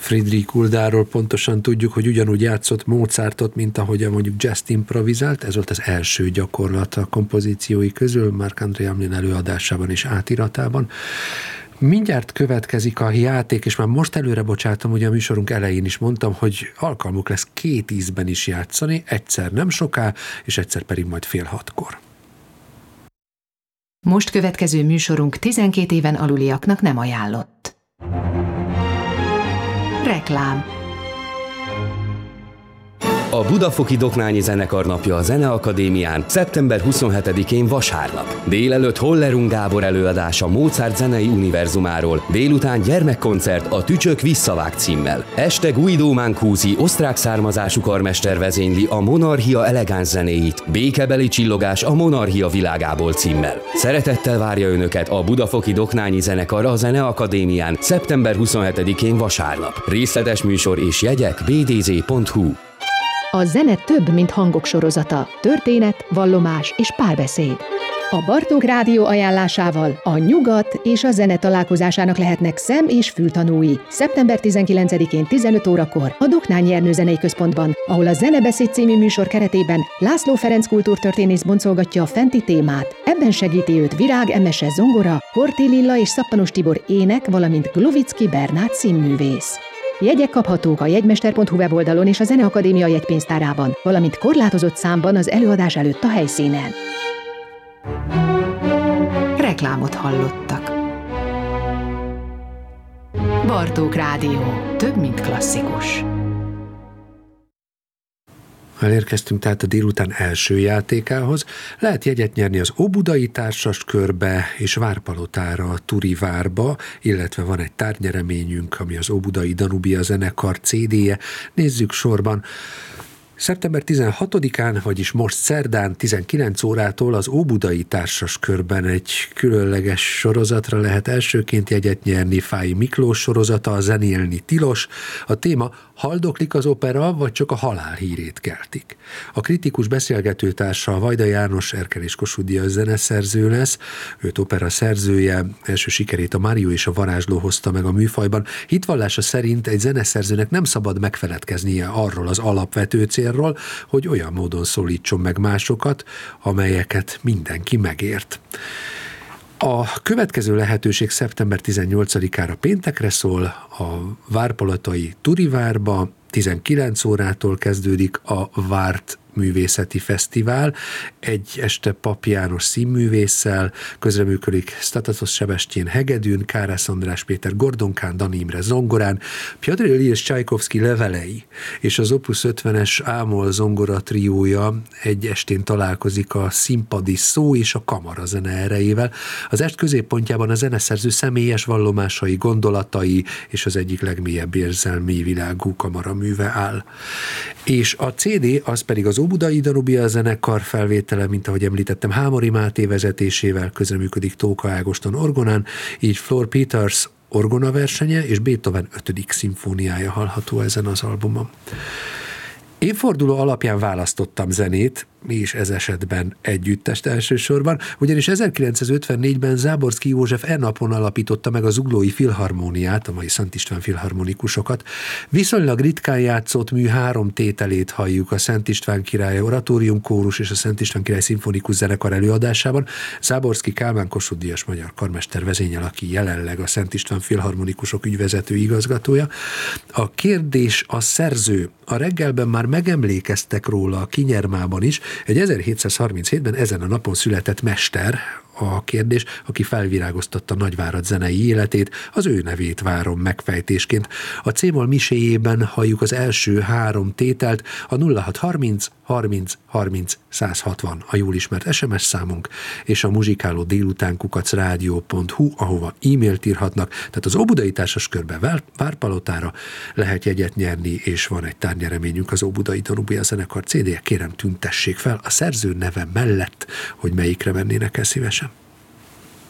Friedrich Guldáról pontosan tudjuk, hogy ugyanúgy játszott Mozartot, mint ahogyan mondjuk jazzt improvizált. Ez volt az első gyakorlat a kompozíciói közül, Marc-André Hamelin előadásában és átiratában. Mindjárt következik a játék, és már most előre bocsátom, ugye a műsorunk elején is mondtam, hogy alkalmuk lesz 2 ízben is játszani, egyszer nem soká, és egyszer pedig majd 5:30. Most következő műsorunk 12 éven aluliaknak nem ajánlott. Reklám. A Budafoki Doknányi Zenekar napja a Zeneakadémián szeptember 27-én vasárnap. Délelőtt Hollerung Gábor előadása Mozart zenei univerzumáról, délután gyermekkoncert a Tücsök visszavág címmel. Este Guido Mancusi osztrák származású karmester vezényli a Monarchia elegáns zenéit, Békebeli csillogás a Monarchia világából címmel. Szeretettel várja Önöket a Budafoki Doknányi Zenekar a Zeneakadémián szeptember 27-én vasárnap. Részletes műsor és jegyek bdz.hu. A zene több, mint hangok sorozata, történet, vallomás és párbeszéd. A Bartók Rádió ajánlásával a nyugat és a zene találkozásának lehetnek szem- és fültanúi. Szeptember 19-én 15 órakor a Doknányi Ernő Zenei Központban, ahol a Zenebeszéd című műsor keretében László Ferenc kultúrtörténész boncolgatja a fenti témát. Ebben segíti őt Virág Emese zongora, Horthy Lilla és Szappanos Tibor ének, valamint Glovicki Bernát színművész. Jegyek kaphatók a jegymester.hu weboldalon és a Zeneakadémia jegypénztárában, valamint korlátozott számban az előadás előtt a helyszínen. Reklámot hallottak. Bartók Rádió. Több, mint klasszikus. Elérkeztünk tehát a délután első játékához. Lehet jegyet nyerni az Óbudai Társas Körbe és Várpalotára, a Turi Várba, illetve van egy tárgynyereményünk, ami az Óbudai Danubia zenekar CD-je. Nézzük sorban. Szeptember 16-án, vagyis most szerdán 19 órától az Óbudai Társas Körben egy különleges sorozatra lehet elsőként jegyet nyerni, Fáy Miklós sorozata, a Zenélni tilos. A téma: haldoklik az opera, vagy csak a halál hírét keltik. A kritikus beszélgetőtársa, Vajda János, Erkel és Kossuth Díjas zeneszerző lesz. Őt opera szerzője, első sikerét a Mário és a varázsló hozta meg a műfajban. Hitvallása szerint egy zeneszerzőnek nem szabad megfeledkeznie arról az alapvető célról, hogy olyan módon szólítson meg másokat, amelyeket mindenki megért. A következő lehetőség szeptember 18-ára péntekre szól, a Várpalotai Turi Várba, 19 órától kezdődik a Várt Művészeti Fesztivál, egy este Pap János színművésszel, közreműködik Statatos Sebestyén hegedűn, Kárász András Péter gordonkán, Dani Imre zongorán, Pjotr Ilyich Csajkovszky levelei és az Opus 50-es Ámol zongora triója egy estén találkozik a színpadi szó és a kamarazene erejével. Az est középpontjában a zeneszerző személyes vallomásai, gondolatai és az egyik legmélyebb érzelmi világú kamaraműve áll. És a CD az pedig az Óbudai Danubia zenekar felvétele, mint ahogy említettem, Hámori Máté vezetésével, közreműködik Tóka Ágoston orgonán, így Floor Peters orgona versenye és Beethoven 5. szimfóniája hallható ezen az albumon. Évforduló alapján választottam zenét, és ez esetben együttest elsősorban, ugyanis 1954-ben Záborszky József napon alapította meg a Zuglói Filharmóniát, a mai Szent István filharmonikusokat. Viszonylag ritkán játszott mű 3 tételét halljuk a Szent István király oratórium kórus és a Szent István király szimfonikus zenekar előadásában. Záborszky Kálmán Kossuth Díjas magyar karmester vezényel, aki jelenleg a Szent István filharmonikusok ügyvezető igazgatója. A kérdés a szerző. A reggelben már megemlékeztek róla a Kinyermában is. Egy 1737-ben ezen a napon született mester, a kérdés, aki felvirágoztatta Nagyvárad zenei életét, az ő nevét várom megfejtésként. A C-moll miséjében halljuk az első 3 tételt, a 0630 30 30 160 a jól ismert SMS számunk, és a muzsikáló délután@radio.hu, ahova e-mailt írhatnak, tehát az Óbudai Társas Körbe Várpalotára lehet jegyet nyerni, és van egy tárnyereményünk, az Óbudai Danubia zenekar CD-je. Kérem, tüntessék fel a szerző neve mellett, hogy melyikre vennének el szívesen.